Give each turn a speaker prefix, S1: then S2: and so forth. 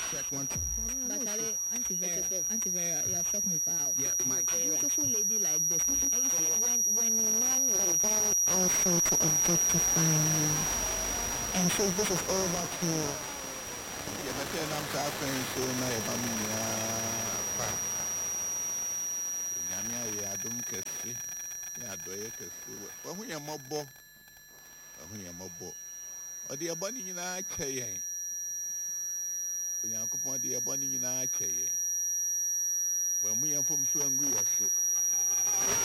S1: Check one.
S2: But Charlie, Auntie Vera, you are talking about
S1: Yeah, my
S2: beautiful lady like this. And you see, when one will go also to objectify you and say this is all about you.
S1: Yeah, but then I'm talking so now if I'm in Yamia, yeah, I don't care. Yeah, do you care? Well, when you're mobile, when you're mobile, or the abundant in our chain. When you're upon the abundant in our chain. When we are from so angry, so